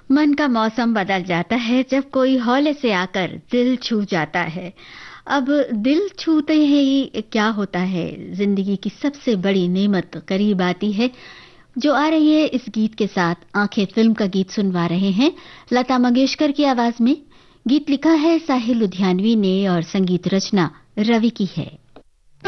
मन का मौसम बदल जाता है जब कोई हौले से आकर दिल छू जाता है। अब दिल छूते ही क्या होता है, जिंदगी की सबसे बड़ी नेमत करीब आती है। जो आ रही है इस गीत के साथ आंखें फिल्म का गीत सुनवा रहे हैं लता मंगेशकर की आवाज में। गीत लिखा है साहिल लुधियानवी ने और संगीत रचना रवि की है।